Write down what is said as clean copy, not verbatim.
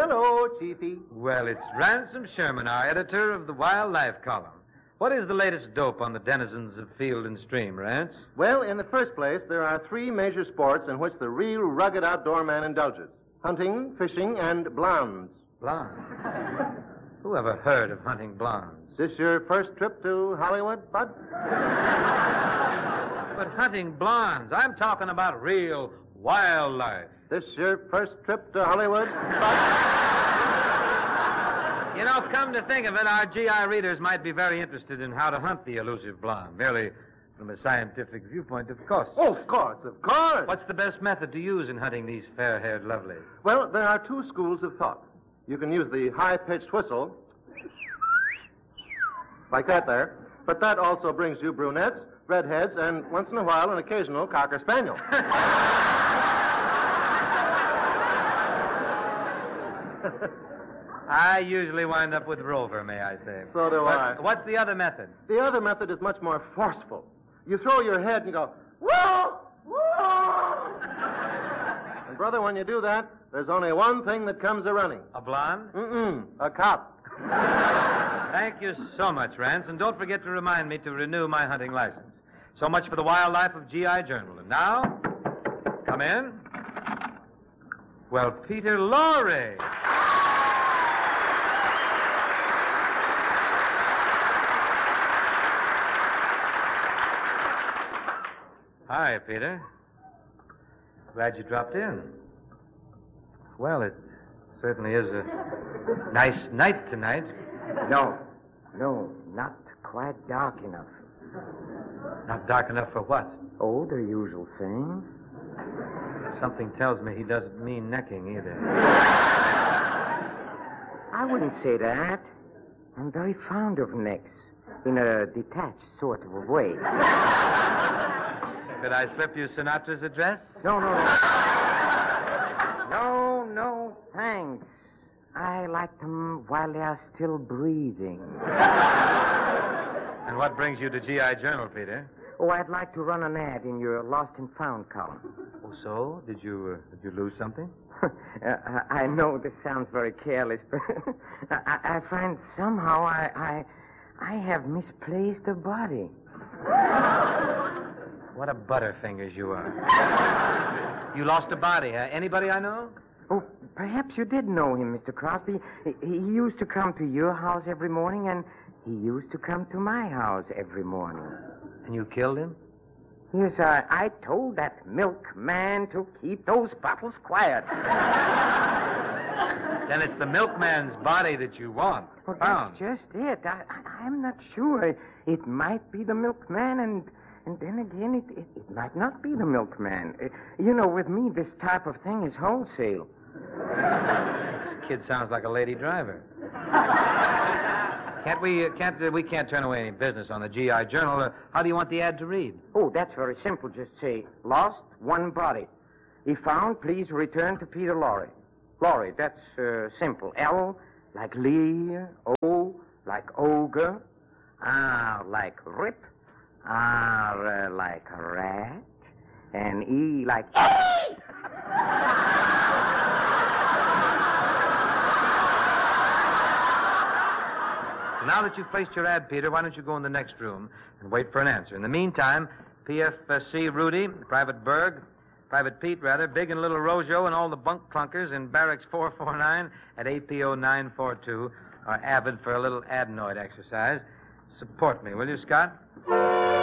Hello, Chiefy. Well, it's Ransom Sherman, our editor of the Wildlife column. What is the latest dope on the denizens of field and stream, Rance? Well, in the first place, there are three major sports in which the real rugged outdoor man indulges. Hunting, fishing, and blondes. Blondes? Who ever heard of hunting blondes? This your first trip to Hollywood, Bud? But hunting blondes, I'm talking about real wildlife. This your first trip to Hollywood, Bud? You know, come to think of it, our GI readers might be very interested in how to hunt the elusive blonde, merely from a scientific viewpoint, of course. Oh, of course, of course. What's the best method to use in hunting these fair-haired lovelies? Well, there are two schools of thought. You can use the high-pitched whistle, like that there, but that also brings you brunettes, redheads, and once in a while an occasional cocker spaniel. I usually wind up with Rover, may I say. So do I. What's the other method? The other method is much more forceful. You throw your head and you go, whoa, whoa. And, brother, when you do that, there's only one thing that comes a-running. A blonde? A cop. Thank you so much, Rance, and don't forget to remind me to renew my hunting license. So much for the wildlife of GI Journal. And now, come in. Well, Peter Lorre. Hi, Peter. Glad you dropped in. Well, it certainly is a nice night tonight. No, not quite dark enough. Not dark enough for what? Oh, the usual thing. Something tells me he doesn't mean necking either. I wouldn't say that. I'm very fond of necks, in a detached sort of a way. Could I slip you Sinatra's address? No, thanks. I like them while they are still breathing. And what brings you to GI Journal, Peter? Oh, I'd like to run an ad in your Lost and Found column. Oh, so? Did you lose something? I know this sounds very careless, but I find somehow I have misplaced a body. What a butterfingers you are. You lost a body, huh? Anybody I know? Oh, perhaps you did know him, Mr. Crosby. He used to come to your house every morning, and he used to come to my house every morning. And you killed him? Yes, I told that milkman to keep those bottles quiet. Then it's the milkman's body that you want. Well, that's just it. I'm not sure. It might be the milkman, and then again, it might not be the milkman. You know, with me, this type of thing is wholesale. This kid sounds like a lady driver. We can't turn away any business on the GI Journal. How do you want the ad to read? Oh, that's very simple. Just say, lost one body. If found, please return to Peter Lorre. Lorre, that's simple. L like Lear, O like ogre, R like rip, R like rat, and E like... Now that you've placed your ad, Peter, why don't you go in the next room and wait for an answer? In the meantime, PFC Rudy, Private Berg, Private Pete, Big and Little Rojo, and all the bunk clunkers in Barracks 449 at APO 942 are avid for a little adenoid exercise. Support me, will you, Scott?